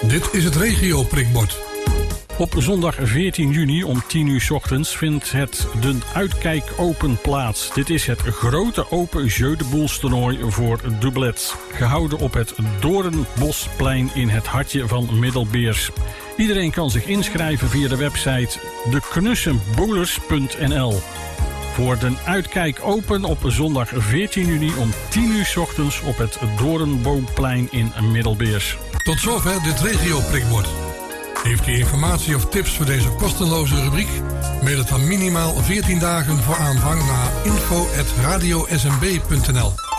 Dit is het regio-prikbord. Op zondag 14 juni om 10 uur 's ochtends vindt het de Uitkijk Open plaats. Dit is het grote open Jeu de Boules toernooi voor dubbelets. Gehouden op het Doornbosplein in het hartje van Middelbeers. Iedereen kan zich inschrijven via de website deknussenbowlers.nl. Voor de Uitkijk Open op zondag 14 juni om 10 uur 's ochtends op het Doornboomplein in Middelbeers. Tot zover dit regio-prikbord. Heeft u informatie of tips voor deze kostenloze rubriek? Mail het dan minimaal 14 dagen voor aanvang naar info@radiosmb.nl.